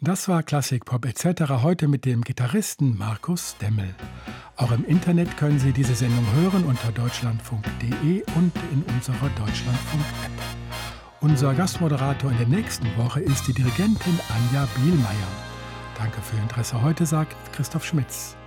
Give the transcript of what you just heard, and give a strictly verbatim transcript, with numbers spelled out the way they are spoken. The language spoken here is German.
Das war Klassikpop et cetera heute mit dem Gitarristen Markus Demmel. Auch im Internet können Sie diese Sendung hören unter deutschlandfunk punkt de und in unserer Deutschlandfunk-App. Unser Gastmoderator in der nächsten Woche ist die Dirigentin Anja Bielmeier. Danke für Ihr Interesse heute, sagt Christoph Schmitz.